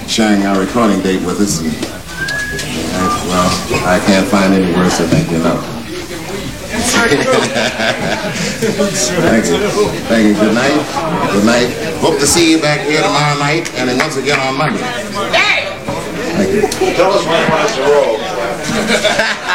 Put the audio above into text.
sharing our recording date with us. And, well, I can't find any words to thank you enough. Thank you. Thank you. Good night. Good night. Hope to see you back here tomorrow night and then once again on Monday. Thank you. Tell us when he wants to roll.